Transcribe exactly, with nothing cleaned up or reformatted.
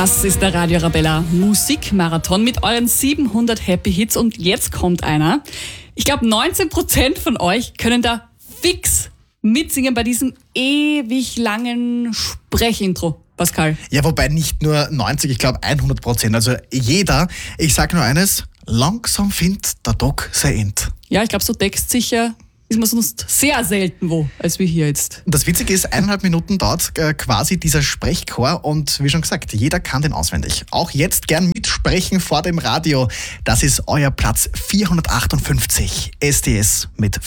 Das ist der Radio Arabella Musikmarathon mit euren siebenhundert Happy Hits und jetzt kommt einer. Ich glaube, neunzehn Prozent von euch können da fix mitsingen bei diesem ewig langen Sprechintro. Pascal. Ja, wobei nicht nur neunzig, ich glaube hundert Prozent. Also jeder, ich sage nur eines, langsam findet der Tag sein End. Ja, ich glaube, so textsicher ist man sonst sehr selten wo, als wir hier jetzt. Das Witzige ist, eineinhalb Minuten dauert äh, quasi dieser Sprechchor und wie schon gesagt, jeder kann den auswendig. Auch jetzt gern mitsprechen vor dem Radio. Das ist euer Platz vierhundertachtundfünfzig. S D S mit